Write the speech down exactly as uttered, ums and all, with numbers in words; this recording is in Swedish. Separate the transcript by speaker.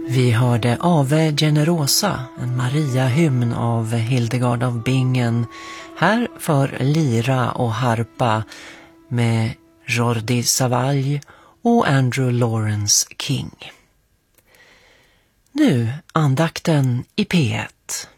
Speaker 1: Vi hörde Ave Generosa, en Maria-hymn av Hildegard av Bingen, här för lira och harpa med Jordi Savall och Andrew Lawrence King. Nu andakten i P ett.